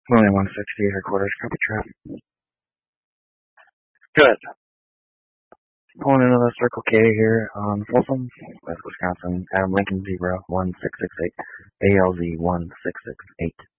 Only 160 headquarters, copy trap. Good. Pulling into the Circle K here on Folsom, West Wisconsin, Adam Lincoln 01668, ALZ 1668.